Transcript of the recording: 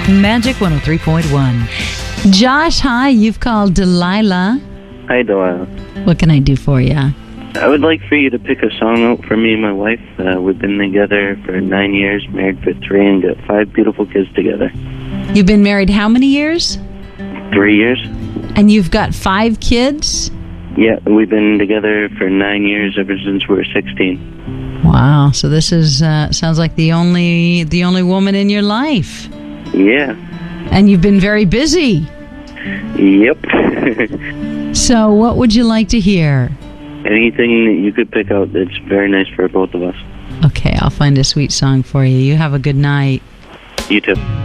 Magic 103.1. Josh, hi. You've called Delilah. Hi, Delilah. What can I do for you? I would like for you to pick a song out for me and my wife. We've been together for 9 years, married for 3, and got 5 beautiful kids together. You've been married how many years? 3 years. And you've got 5 kids? Yeah, we've been together for 9 years, ever since we were 16. Wow. So this is sounds like the only woman in your life. Yeah. And you've been very busy. Yep. So what would you like to hear? Anything that you could pick out that's very nice for both of us. Okay, I'll find a sweet song for you. You have a good night. You too.